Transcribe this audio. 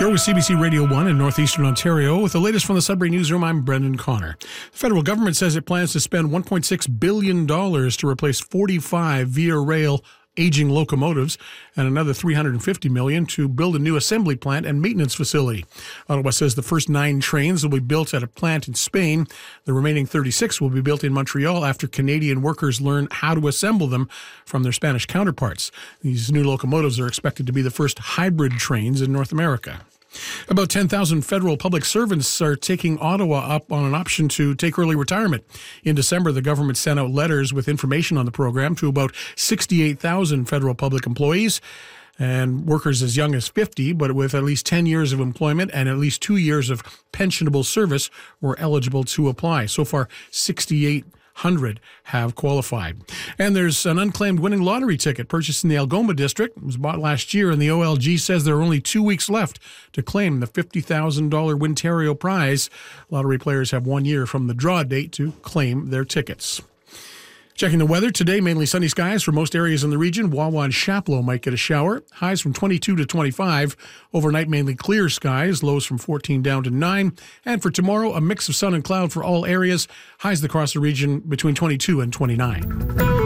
You're with CBC Radio 1 in Northeastern Ontario. With the latest from the Sudbury Newsroom, I'm Brendan Connor. The federal government says it plans to spend $1.6 billion to replace 45 Via Rail aging locomotives and another $350 million to build a new assembly plant and maintenance facility. Ottawa says the first 9 trains will be built at a plant in Spain. The remaining 36 will be built in Montreal after Canadian workers learn how to assemble them from their Spanish counterparts. These new locomotives are expected to be the first hybrid trains in North America. About 10,000 federal public servants are taking Ottawa up on an option to take early retirement. In December, the government sent out letters with information on the program to about 68,000 federal public employees and workers as young as 50, but with at least 10 years of employment and at least 2 years of pensionable service were eligible to apply. So far, 6,800 have qualified. And there's an unclaimed winning lottery ticket purchased in the Algoma district. It was bought last year, and the OLG says there are only 2 weeks left to claim the $50,000 Wintario prize. Lottery players have 1 year from the draw date to claim their tickets. Checking the weather today, mainly sunny skies for most areas in the region. Wawa and Chapleau might get a shower. Highs from 22 to 25. Overnight, mainly clear skies. Lows from 14 down to 9. And for tomorrow, a mix of sun and cloud for all areas. Highs across the region between 22 and 29.